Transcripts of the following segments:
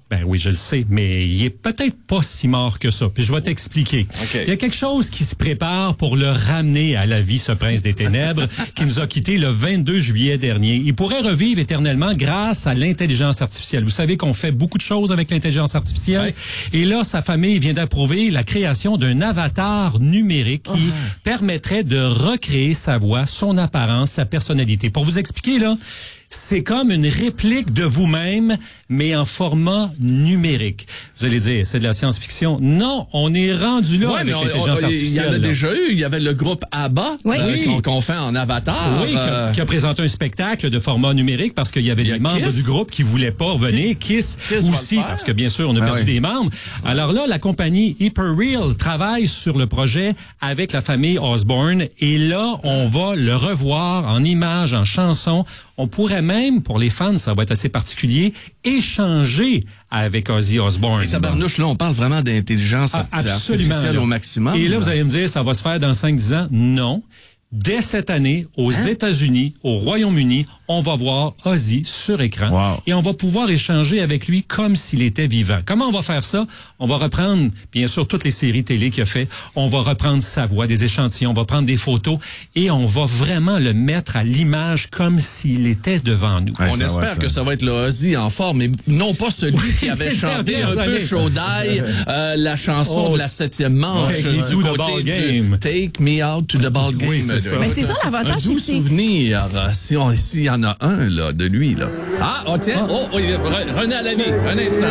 Ben oui, je le sais, mais il est peut-être pas si mort que ça. Puis je vais t'expliquer. Okay. Il y a quelque chose qui se prépare pour le ramener à la vie, ce prince des ténèbres, qui nous a quittés le 22 juillet dernier. Il pourrait revivre éternellement grâce à l'intelligence artificielle. Vous savez qu'on fait beaucoup de choses avec l'intelligence artificielle. Ouais. Et là, sa famille vient d'approuver la création d'un avatar numérique qui permettrait de recréer sa voix, son apparence, sa personnalité. Pour vous expliquer, là, c'est comme une réplique de vous-même, mais en format numérique. Vous allez dire, c'est de la science-fiction. Non, on est rendu là avec l'intelligence artificielle. Il y en a déjà eu. Il y avait le groupe ABBA qu'on fait en avatar. Oui, qui a présenté un spectacle de format numérique parce qu'il y avait des membres du groupe qui voulaient pas revenir. Kiss aussi, parce que bien sûr, on a perdu des membres. Alors là, la compagnie Hyperreal travaille sur le projet avec la famille Osborne. Et là, on va le revoir en images, en chansons. On pourrait même, pour les fans, ça va être assez particulier, échanger avec Ozzy Osbourne. Et tabarnouche, là, on parle vraiment d'intelligence artificielle au maximum. Et là, vous allez me dire, ça va se faire dans 5-10 ans? Non. Dès cette année, aux États-Unis, au Royaume-Uni, on va voir Ozzy sur écran. Wow. Et on va pouvoir échanger avec lui comme s'il était vivant. Comment on va faire ça? On va reprendre, bien sûr, toutes les séries télé qu'il a fait. On va reprendre sa voix, des échantillons, on va prendre des photos et on va vraiment le mettre à l'image comme s'il était devant nous. On espère que ça va être le Ozzy en forme, mais non pas celui qui avait chanté un peu chaud d'ail la chanson de la 7e manche du côté du Take Me Out to the Ball Game. Oui, c'est ça. Mais c'est ça l'avantage. Un doux souvenir, s'il y en a un là, de lui. Là. Ah, oh tiens, René à la vie, un instant.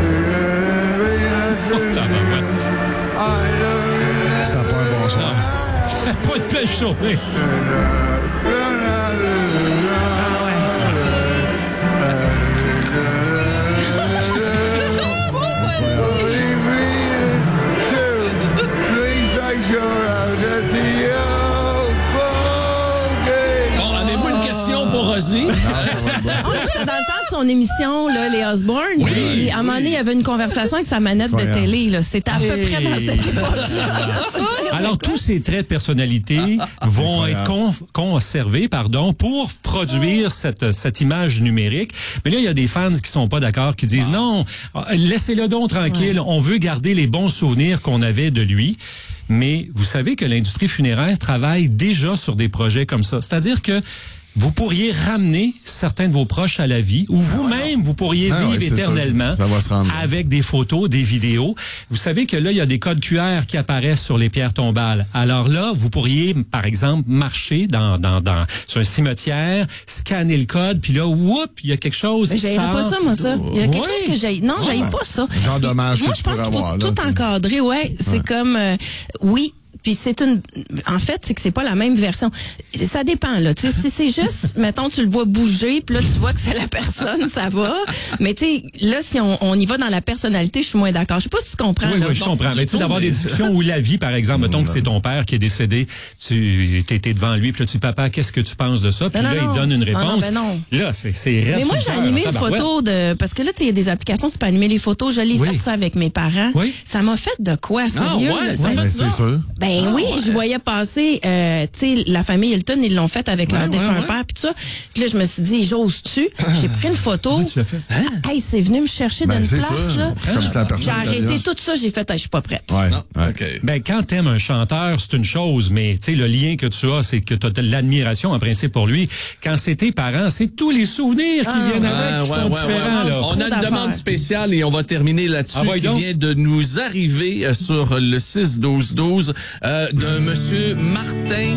C'était pas un bon soir. C'était pas une belle journée. C'était dans le temps de son émission, là, les Osborne. Et à un moment donné, il y avait une conversation avec sa manette de télé. Là. C'était à peu près dans cette époque-là. Alors, tous ces traits de personnalité vont être conservés, pour produire cette image numérique. Mais là, il y a des fans qui sont pas d'accord, qui disent non, laissez-le donc tranquille. On veut garder les bons souvenirs qu'on avait de lui. Mais vous savez que l'industrie funéraire travaille déjà sur des projets comme ça. C'est-à-dire que vous pourriez ramener certains de vos proches à la vie ou vous-même, vous pourriez vivre éternellement avec des photos, des vidéos. Vous savez que là, il y a des codes QR qui apparaissent sur les pierres tombales. Alors là, vous pourriez, par exemple, marcher sur un cimetière, scanner le code, puis là, il y a quelque chose qui sort. Pas ça, moi, ça. Il y a quelque chose que j'ai... Non, j'aille pas ça. Genre dommage que tu pourrais avoir. Moi, je pense qu'il faut tout encadrer, C'est comme... oui. Puis en fait, c'est que c'est pas la même version. Ça dépend, là. Tu sais, si c'est juste, mettons, tu le vois bouger, puis là, tu vois que c'est la personne, ça va. Mais tu sais, là, si on y va dans la personnalité, je suis moins d'accord. Je sais pas si tu comprends. Oui, là. Oui, je comprends. Mais tu sais, d'avoir des discussions où la vie, par exemple, mettons que c'est ton père qui est décédé, tu étais devant lui, puis là, tu dis, papa, qu'est-ce que tu penses de ça? Puis là, il donne une réponse. Non. Là, c'est Mais moi, j'ai animé une photo parce que là, tu sais, il y a des applications, tu peux animer les photos. Je l'ai fait ça avec mes parents. Oui. Ça m'a fait de quoi, sérieux? C'est sûr. Ben oui, je voyais passer, tu sais, la famille Hilton, ils l'ont fait avec leur défunt père, puis tout ça. Puis là, je me suis dit, j'ose-tu? J'ai pris une photo. Tu l'as fait? Hey, c'est venu me chercher d'une place, là. J'ai arrêté tout ça, j'ai fait, je suis pas prête. Okay. Ben, quand t'aimes un chanteur, c'est une chose, mais tu sais, le lien que tu as, c'est que tu as de l'admiration, en principe, pour lui. Quand c'est tes parents, c'est tous les souvenirs qui viennent avec qui sont différents, là. On a une demande spéciale et on va terminer là-dessus qui vient de nous arriver sur le 6-12-12 d'un monsieur Martin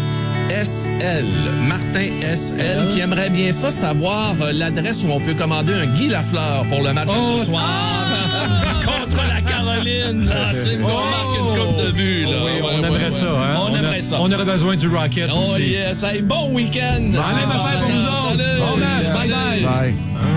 SL. Martin SL qui aimerait bien ça savoir l'adresse où on peut commander un Guy Lafleur pour le match ce soir contre la Caroline. Tu sais, on marque une coupe de but. Là. Oui, on aimerait ça. Hein? On aimerait ça. On aurait besoin du Rocket. Oh yes, hey, bon week-end. Même affaire pour nous autres. Salut. Bon match. Salut. Bye.